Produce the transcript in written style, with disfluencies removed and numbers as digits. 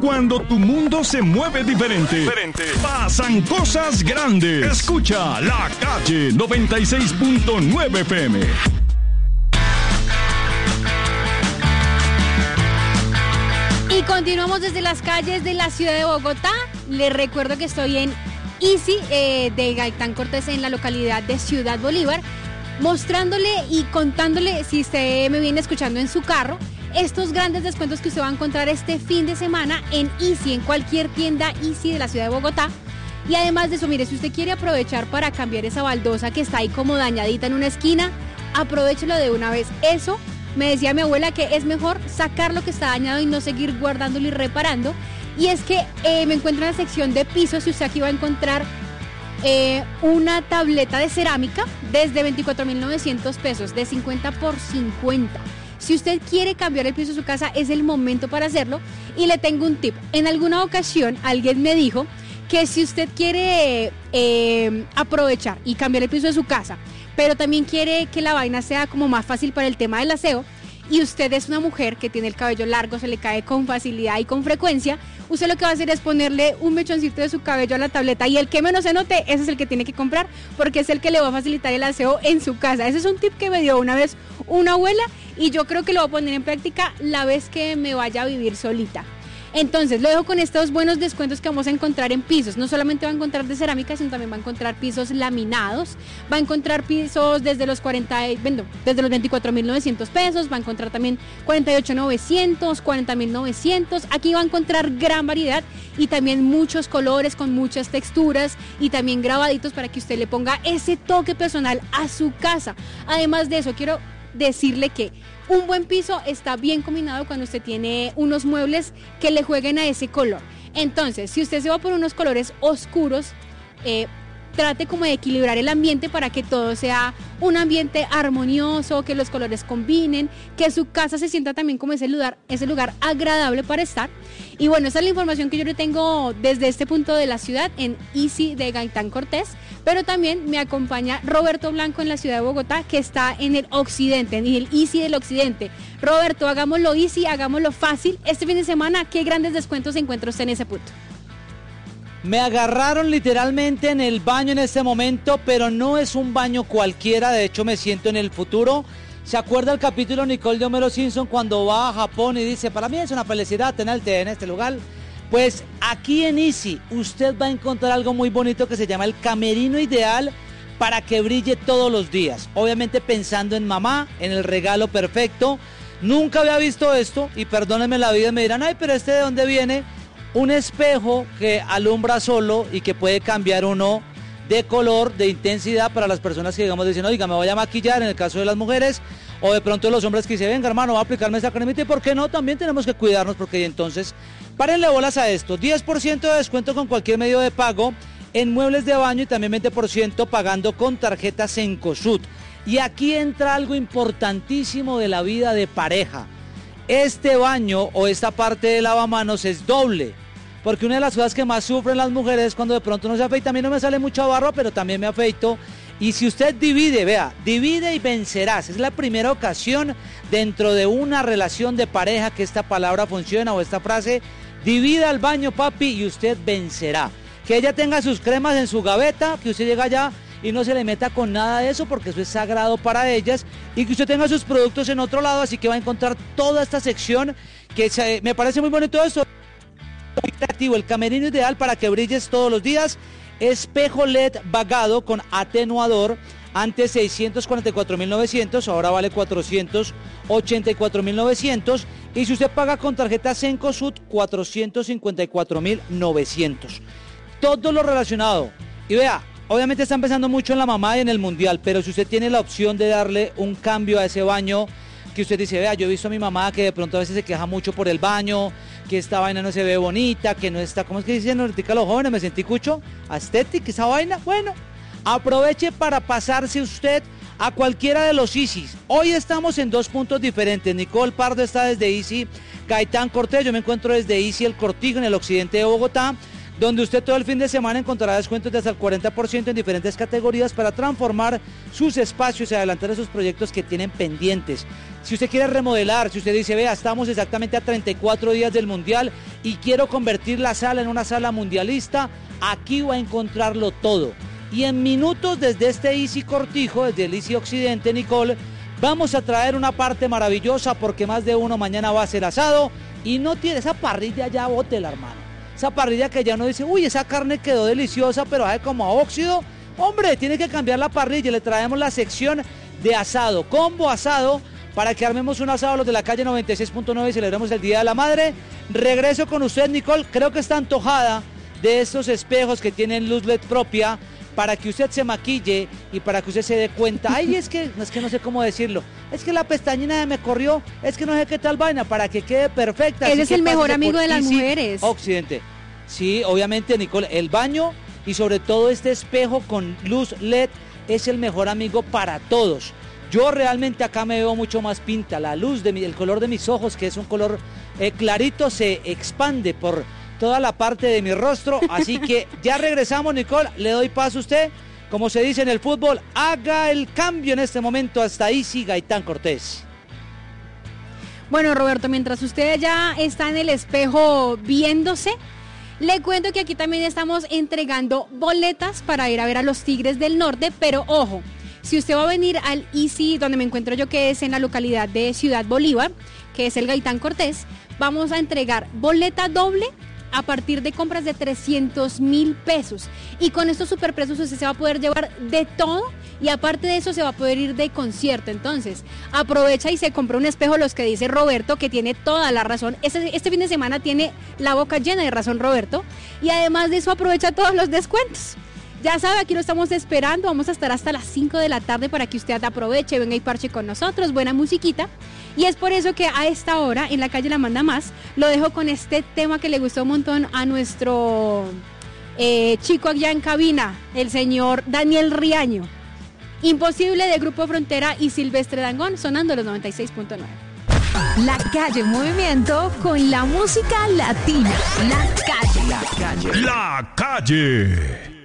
Cuando tu mundo se mueve diferente, pasan cosas grandes. Escucha La Calle 96.9 FM. Y continuamos desde las calles de la ciudad de Bogotá. Les recuerdo que estoy en Easy de Gaitán Cortés en la localidad de Ciudad Bolívar, mostrándole y contándole, si usted me viene escuchando en su carro, estos grandes descuentos que usted va a encontrar este fin de semana en Easy, en cualquier tienda Easy de la ciudad de Bogotá. Y además de eso, mire, si usted quiere aprovechar para cambiar esa baldosa que está ahí como dañadita en una esquina, aprovéchelo de una vez. Eso me decía mi abuela, que es mejor sacar lo que está dañado y no seguir guardándolo y reparando. Y es que me encuentro en la sección de pisos y usted aquí va a encontrar una tableta de cerámica desde 24.900 pesos, de 50 por 50. Si usted quiere cambiar el piso de su casa, es el momento para hacerlo. Y le tengo un tip. En alguna ocasión alguien me dijo que si usted quiere aprovechar y cambiar el piso de su casa, pero también quiere que la vaina sea como más fácil para el tema del aseo, y usted es una mujer que tiene el cabello largo, se le cae con facilidad y con frecuencia, usted lo que va a hacer es ponerle un mechoncito de su cabello a la tableta, y el que menos se note, ese es el que tiene que comprar, porque es el que le va a facilitar el aseo en su casa. Ese es un tip que me dio una vez una abuela, y yo creo que lo voy a poner en práctica la vez que me vaya a vivir solita. Entonces, lo dejo con estos buenos descuentos que vamos a encontrar en pisos. No solamente va a encontrar de cerámica, sino también va a encontrar pisos laminados. Va a encontrar pisos desde los 24.900 pesos. Va a encontrar también 48.900, 40.900. Aquí va a encontrar gran variedad y también muchos colores con muchas texturas y también grabaditos para que usted le ponga ese toque personal a su casa. Además de eso, quiero decirle que un buen piso está bien combinado cuando usted tiene unos muebles que le jueguen a ese color. Entonces, si usted se va por unos colores oscuros, trate como de equilibrar el ambiente para que todo sea un ambiente armonioso, que los colores combinen, que su casa se sienta también como ese lugar agradable para estar. Y bueno, esa es la información que yo le tengo desde este punto de la ciudad en Easy de Gaitán Cortés, pero también me acompaña Roberto Blanco en la ciudad de Bogotá, que está en el occidente, en el Easy del occidente. Roberto, hagámoslo easy, hagámoslo fácil. Este fin de semana, ¿qué grandes descuentos encuentra usted en ese punto? Me agarraron literalmente en el baño en este momento, pero no es un baño cualquiera, de hecho me siento en el futuro. ¿Se acuerda el capítulo Nicole de Homero Simpson cuando va a Japón y dice, para mí es una felicidad tenerte en este lugar? Pues aquí en Easy usted va a encontrar algo muy bonito que se llama el camerino ideal para que brille todos los días. Obviamente pensando en mamá, en el regalo perfecto. Nunca había visto esto y perdónenme la vida, me dirán, ay, pero ¿este de dónde viene? Un espejo que alumbra solo y que puede cambiar uno de color, de intensidad para las personas que digamos dicen, oiga, me voy a maquillar, en el caso de las mujeres, o de pronto los hombres que dicen, venga hermano, voy a aplicarme esta cremita, y por qué no, también tenemos que cuidarnos, porque entonces, párenle bolas a esto, 10% de descuento con cualquier medio de pago, en muebles de baño y también 20% pagando con tarjeta Cencosud. Y aquí entra algo importantísimo de la vida de pareja. Este baño o esta parte de lavamanos es doble, porque una de las cosas que más sufren las mujeres es cuando de pronto no se afeita. A mí no me sale mucha barba, pero también me afeito. Y si usted divide, vea, divide y vencerás. Es la primera ocasión dentro de una relación de pareja que esta palabra funciona, o esta frase, divida el baño, papi, y usted vencerá. Que ella tenga sus cremas en su gaveta, que usted llega allá y no se le meta con nada de eso, porque eso es sagrado para ellas, y que usted tenga sus productos en otro lado, así que va a encontrar toda esta sección, que me parece muy bonito esto. El camerino ideal para que brilles todos los días, espejo LED vagado con atenuador, antes 644.900, ahora vale 484.900, y si usted paga con tarjeta Cencosud, 454.900. Todo lo relacionado. Y vea, obviamente está empezando mucho en la mamá y en el mundial, pero si usted tiene la opción de darle un cambio a ese baño, que usted dice, vea, yo he visto a mi mamá que de pronto a veces se queja mucho por el baño, que esta vaina no se ve bonita, que no está, ¿cómo es que dicen ahorita los jóvenes? Me sentí cucho, aesthetic, esa vaina. Bueno, aproveche para pasarse usted a cualquiera de los Easys. Hoy estamos en dos puntos diferentes. Nicole Pardo está desde Easy Gaitán Cortés, yo me encuentro desde Easy El Cortijo, en el occidente de Bogotá. donde usted todo el fin de semana encontrará descuentos de hasta el 40% en diferentes categorías para transformar sus espacios y adelantar esos proyectos que tienen pendientes. Si usted quiere remodelar, si usted dice, vea, estamos exactamente a 34 días del Mundial y quiero convertir la sala en una sala mundialista, aquí va a encontrarlo todo. Y en minutos desde este Easy Cortijo, desde el Easy Occidente, Nicole, vamos a traer una parte maravillosa porque más de uno mañana va a ser asado y no tiene esa parrilla, ya bótela, hermano. Esa parrilla que ya uno dice, uy, esa carne quedó deliciosa, pero hay como a óxido. Hombre, tiene que cambiar la parrilla. Le traemos la sección de asado, combo asado, para que armemos un asado los de la calle 96.9 y celebremos el Día de la Madre. Regreso con usted, Nicole. Creo que está antojada de estos espejos que tienen luz LED propia, para que usted se maquille y para que usted se dé cuenta. Ay, es que no sé cómo decirlo. Es que la pestañina me corrió, es que no sé qué tal vaina, para que quede perfecta. Él es el mejor amigo de las mujeres. Occidente. Sí, obviamente, Nicole, el baño y sobre todo este espejo con luz LED es el mejor amigo para todos. Yo realmente acá me veo mucho más pinta. La luz, el color de mis ojos, que es un color clarito, se expande por toda la parte de mi rostro, así que ya regresamos, Nicole, le doy paso a usted, como se dice en el fútbol, haga el cambio en este momento hasta Easy Gaitán Cortés. Bueno, Roberto, mientras usted ya está en el espejo viéndose, le cuento que aquí también estamos entregando boletas para ir a ver a los Tigres del Norte, pero ojo, si usted va a venir al Easy, donde me encuentro yo, que es en la localidad de Ciudad Bolívar, que es el Gaitán Cortés, vamos a entregar boleta doble a partir de compras de 300,000 pesos. Y con estos superprecios usted se va a poder llevar de todo y aparte de eso se va a poder ir de concierto. Entonces, aprovecha y se compra un espejo, los que dice Roberto, que tiene toda la razón. Este fin de semana tiene la boca llena de razón, Roberto. Y además de eso, aprovecha todos los descuentos. Ya sabe, aquí lo estamos esperando. Vamos a estar hasta las 5 de la tarde para que usted aproveche, venga y parche con nosotros. Buena musiquita. Y es por eso que a esta hora, en la calle La Manda Más, lo dejo con este tema que le gustó un montón a nuestro chico allá en cabina, el señor Daniel Riaño. Imposible, de Grupo Frontera y Silvestre Dangond, sonando los 96.9. La calle en movimiento con la música latina. La calle. La calle.